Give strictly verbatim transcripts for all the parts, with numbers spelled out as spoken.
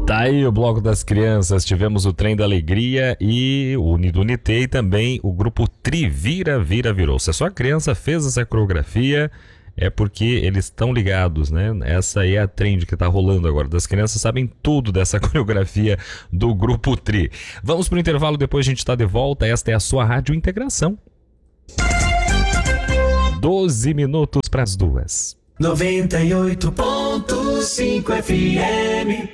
Tá aí o Bloco das Crianças, tivemos o Trem da Alegria e o Unido Unité e também o grupo Tri Vira Vira Virou. Se a sua criança fez essa coreografia, é porque eles estão ligados, né? Essa aí é a trend que tá rolando agora. Das crianças sabem tudo dessa coreografia do grupo Tri. Vamos pro intervalo, depois a gente tá de volta. Esta é a sua Rádio Integração. doze minutos para as duas. noventa e oito ponto cinco F M.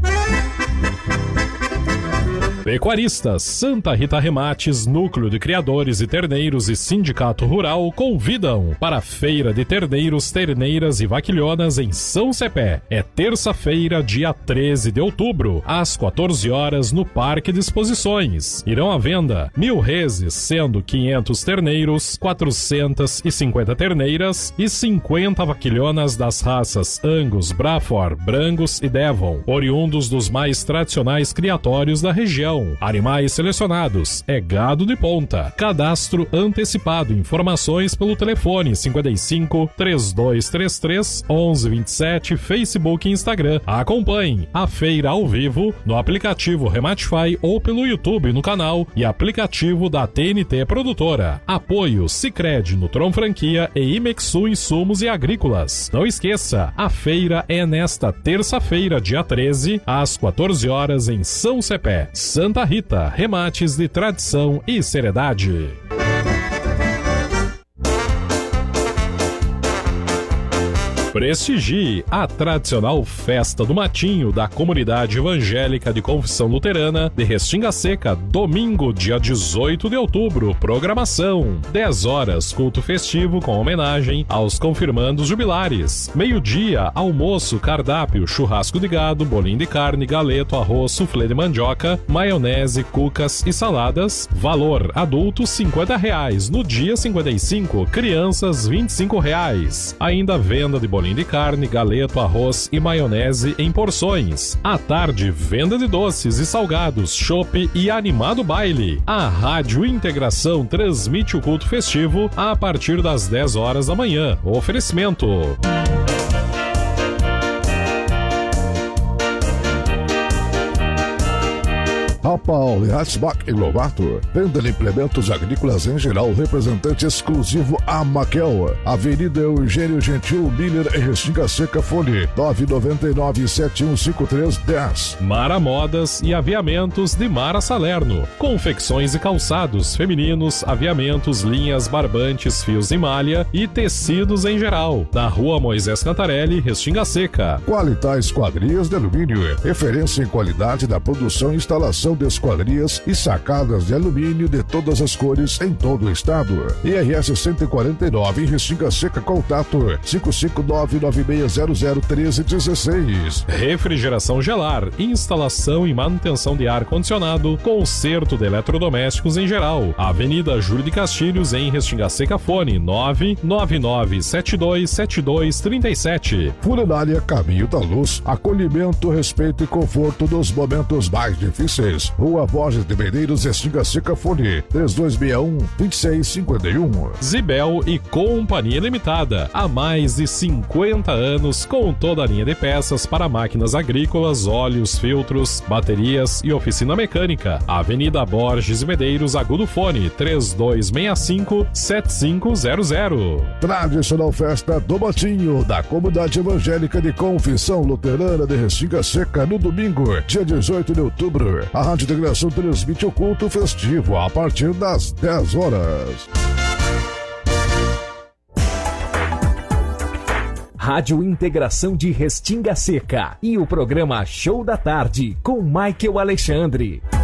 Pecuaristas, Santa Rita Remates, Núcleo de Criadores e Terneiros e Sindicato Rural convidam para a Feira de Terneiros, Terneiras e Vaquilhonas em São Cepé. É terça-feira, dia treze de outubro, às quatorze horas, no Parque de Exposições. Irão à venda mil reses, sendo quinhentos terneiros, quatrocentas e cinquenta terneiras e cinquenta vaquilhonas das raças Angus, Braford, Brangus e Devon, oriundos dos mais tradicionais criatórios da região. Animais selecionados, é gado de ponta. Cadastro antecipado. Informações pelo telefone cinquenta e cinco, trinta e dois trinta e três, onze vinte e sete, Facebook e Instagram. Acompanhe a feira ao vivo no aplicativo Rematify ou pelo YouTube no canal e aplicativo da T N T Produtora. Apoio Sicredi, Nutron Franquia e Imexu Insumos e Agrícolas. Não esqueça, a feira é nesta terça-feira, dia treze, às quatorze horas em São Cepé. Santa Rita, remates de tradição e seriedade. Prestigie a tradicional Festa do Matinho da Comunidade Evangélica de Confissão Luterana de Restinga Seca, domingo, dia dezoito de outubro. Programação: dez horas, culto festivo com homenagem aos confirmandos jubilares. Meio-dia, almoço, cardápio, churrasco de gado, bolinho de carne, galeto, arroz, suflê de mandioca, maionese, cucas e saladas. Valor: adultos cinquenta reais, no dia cinquenta e cinco, crianças vinte e cinco reais. Ainda venda de bolinho de carne, galeto, arroz e maionese em porções. À tarde, venda de doces e salgados, chopp e animado baile. A Rádio Integração transmite o culto festivo a partir das dez horas da manhã. Oferecimento: Rapal, Hatzbach e Lobato. Venda de implementos agrícolas em geral. Representante exclusivo Amaquel. Avenida Eugênio Gentil Miller em Restinga Seca. Fone nove nove nove, sete um cinco três, dez. Mara Modas e Aviamentos de Mara Salerno. Confecções e calçados femininos, aviamentos, linhas, barbantes, fios de malha e tecidos em geral. Na Rua Moisés Cantarelli, Restinga Seca. Qualitar Esquadrias de Alumínio. Referência em qualidade da produção e instalação de esquadrias e sacadas de alumínio de todas as cores em todo o estado. I R S cento e quarenta e nove em Restinga Seca. Contato cinco cinco nove, nove seis zero zero, um três um seis. Refrigeração Gelar, instalação e manutenção de ar-condicionado, conserto de eletrodomésticos em geral. Avenida Júlio de Castilhos em Restinga Seca. Fone nove nove nove, sete dois sete dois, três sete. Funerária Caminho da Luz. Acolhimento, respeito e conforto nos momentos mais difíceis. Rua Borges de Medeiros, Restinga Seca. Fone três dois seis um, dois seis cinco um. Zibel e Companhia Limitada. Há mais de cinquenta anos, com toda a linha de peças para máquinas agrícolas, óleos, filtros, baterias e oficina mecânica. Avenida Borges de Medeiros, Agudo. Fone três dois seis cinco, sete cinco zero zero. Tradicional Festa do Matinho da Comunidade Evangélica de Confissão Luterana de Restinga Seca, no domingo, dia dezoito de outubro. A Rádio Integração transmite o culto festivo a partir das dez horas. Rádio Integração de Restinga Seca e o programa Show da Tarde com Michael Alexandre.